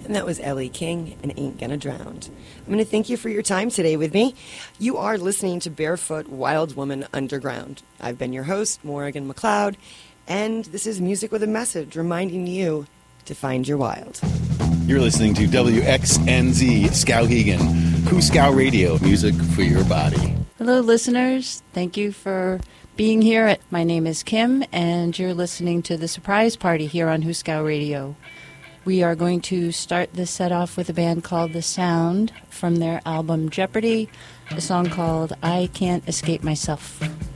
And that was Ellie King and Ain't Gonna Drown. I'm going to thank you for your time today with me. You are listening to Barefoot Wild Woman Underground. I've been your host, Morrigan McLeod, and this is Music with a Message, reminding you to find your wild. You're listening to WXNZ Skowhegan, Scow Radio, music for your body. Hello, listeners. Thank you for being here. My name is Kim, and you're listening to the surprise party here on Scow Radio. We are going to start this set off with a band called The Sound from their album Jeopardy, a song called I Can't Escape Myself.